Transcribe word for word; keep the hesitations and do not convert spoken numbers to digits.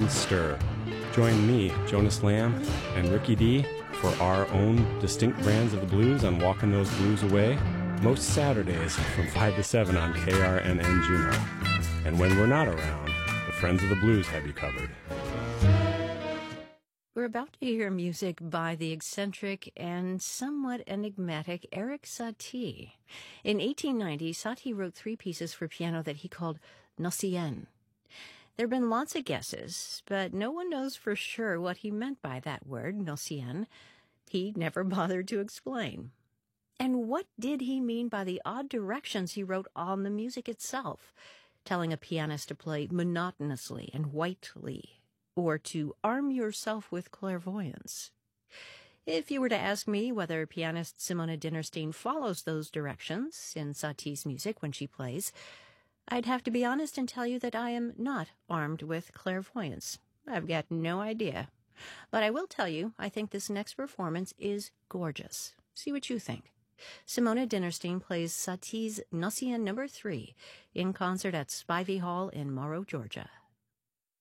and stir. Join me, Jonas Lamb, and Ricky D for our own distinct brands of the blues on Walking Those Blues Away, most Saturdays from five to seven on K R N N Juneau. And when we're not around, the Friends of the Blues have you covered. We're about to hear music by the eccentric and somewhat enigmatic Erik Satie. In eighteen ninety, Satie wrote three pieces for piano that he called Nocien. There have been lots of guesses, but no one knows for sure what he meant by that word, Nocien. He never bothered to explain. And what did he mean by the odd directions he wrote on the music itself, telling a pianist to play monotonously and whitely, or to arm yourself with clairvoyance? If you were to ask me whether pianist Simone Dinnerstein follows those directions in Satie's music when she plays, I'd have to be honest and tell you that I am not armed with clairvoyance. I've got no idea. But I will tell you, I think this next performance is gorgeous. See what you think. Simone Dinnerstein plays Satie's Nocien number three in concert at Spivey Hall in Morrow, Georgia.